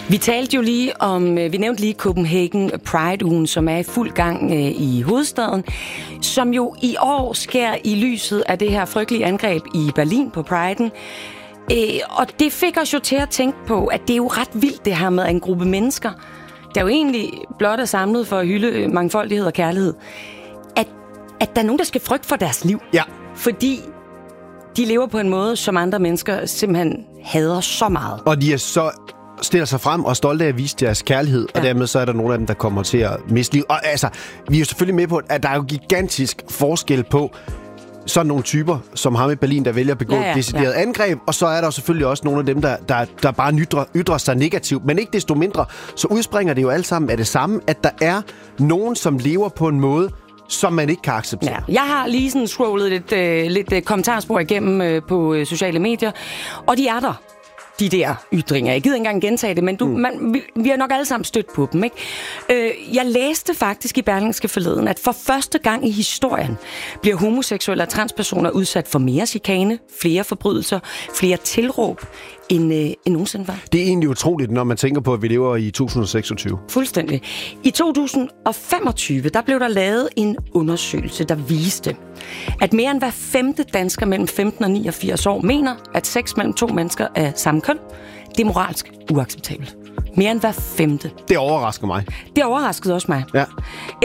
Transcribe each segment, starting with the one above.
Vi talte jo lige om, vi nævnte lige Copenhagen Pride-ugen, som er i fuld gang i hovedstaden, som jo i år sker i lyset af det her frygtelige angreb i Berlin på Pride'en. Og det fik os jo til at tænke på, at det er jo ret vildt det her med en gruppe mennesker, der jo egentlig blot er samlet for at hylde mangfoldighed og kærlighed, at der er nogen, der skal frygte for deres liv. Ja. Fordi de lever på en måde, som andre mennesker simpelthen hader så meget. Og de er så stiller sig frem og er stolte af at vise deres kærlighed, og dermed så er der nogle af dem, der kommer til at miste liv. Og altså, vi er jo selvfølgelig med på, at der er jo gigantisk forskel på sådan nogle typer, som ham i Berlin, der vælger at begå et decideret angreb, og så er der jo selvfølgelig også nogle af dem, der bare ytrer sig negativt. Men ikke desto mindre, så udspringer det jo alle sammen af det samme, at der er nogen, som lever på en måde, som man ikke kan acceptere. Ja. Jeg har lige sådan scrollet lidt kommentarspor igennem på sociale medier, og de er der. De der ytringer. Jeg gider ikke engang gentage det, men vi har nok alle sammen stødt på dem, ikke? Jeg læste faktisk i Berlingske forleden, at for første gang i historien bliver homoseksuelle og transpersoner udsat for mere chikane, flere forbrydelser, flere tilråb, end nogensinde var. Det er egentlig utroligt, når man tænker på, at vi lever i 2026. Fuldstændig. I 2025, der blev der lavet en undersøgelse, der viste, at mere end hver 5. dansker mellem 15 og 89 år mener, at sex mellem to mennesker af samme køn, det er moralsk uacceptabelt. Mere end hver 5. Det overrasker mig. Det overraskede også mig. Ja.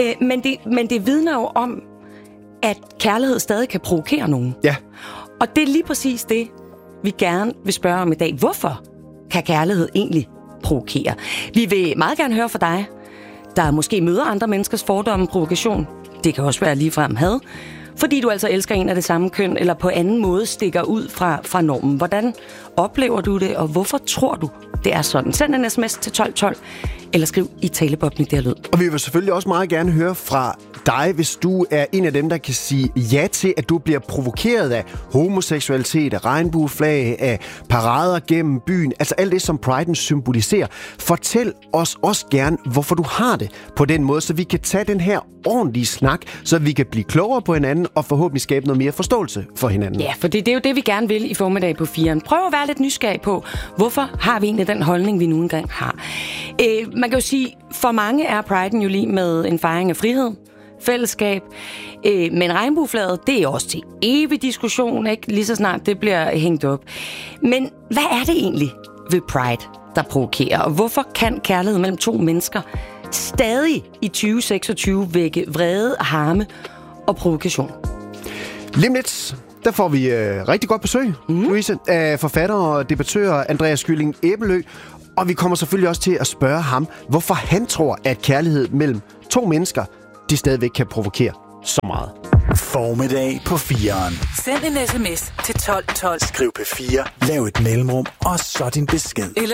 Men det vidner jo om, at kærlighed stadig kan provokere nogen. Ja. Og det er lige præcis det, vi gerne vil spørge om i dag. Hvorfor kan kærlighed egentlig provokere? Vi vil meget gerne høre fra dig, der måske møder andre menneskers fordomme og provokation. Det kan også være ligefrem had. Fordi du altså elsker en af det samme køn, eller på anden måde stikker ud fra normen. Hvordan oplever du det, og hvorfor tror du, det er sådan? Send en sms til 1212, eller skriv i taleboblen, der lyd. Og vi vil selvfølgelig også meget gerne høre fra dig, hvis du er en af dem, der kan sige ja til, at du bliver provokeret af homoseksualitet, af regnbueflag, af parader gennem byen, altså alt det, som Pride'en symboliserer. Fortæl os også gerne, hvorfor du har det på den måde, så vi kan tage den her ordentlige snak, så vi kan blive klogere på hinanden og forhåbentlig skabe noget mere forståelse for hinanden. Ja, for det er jo det, vi gerne vil i formiddag på 4'eren. Prøv at være lidt nysgerrig på, hvorfor har vi egentlig den holdning, vi nu engang har. Man kan jo sige, for mange er Pride'en jo lige med en fejring af frihed, fællesskab, men regnbueflaget, det er også til evig diskussion, ikke? Lige så snart det bliver hængt op. Men hvad er det egentlig ved Pride, der provokerer? Og hvorfor kan kærlighed mellem to mennesker stadig i 2026 vække vrede, harme og provokation? Lige lidt, der får vi rigtig godt besøg, Louise, af forfatter og debattør Andreas Gylling Æbelø. Og vi kommer selvfølgelig også til at spørge ham, hvorfor han tror, at kærlighed mellem to mennesker, de stadigvæk kan provokere så meget. Formiddag på 4'eren. Send en sms til 1212. Skriv P4, lav et mellemrum, og så din besked.